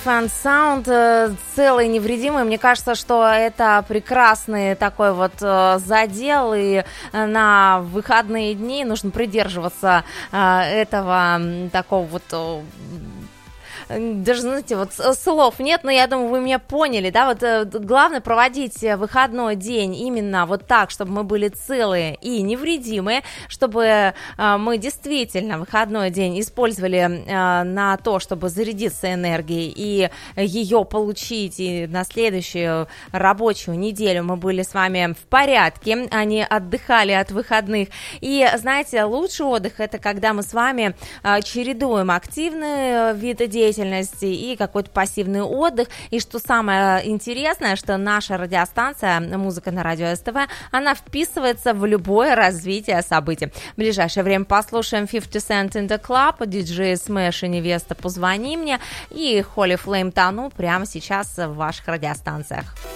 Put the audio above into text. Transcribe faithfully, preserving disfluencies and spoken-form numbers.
Fun Sound, целый, невредимый. Мне кажется, что это прекрасный такой вот задел, и на выходные дни нужно придерживаться этого такого вот... Даже, знаете, вот слов нет, но я думаю, вы меня поняли, да, вот главное проводить выходной день именно вот так, чтобы мы были целые и невредимые, чтобы мы действительно выходной день использовали на то, чтобы зарядиться энергией и ее получить, и на следующую рабочую неделю мы были с вами в порядке, а не отдыхали от выходных. И, знаете, лучший отдых — это когда мы с вами чередуем активные виды деятельности и какой-то пассивный отдых. И что самое интересное, что наша радиостанция «Музыка на радио СТВ», она вписывается в любое развитие событий. В ближайшее время послушаем fifty cent in the Club, диджей Smash и невеста «Позвони мне» и Holy Flame Tattoo прямо сейчас в ваших радиостанциях.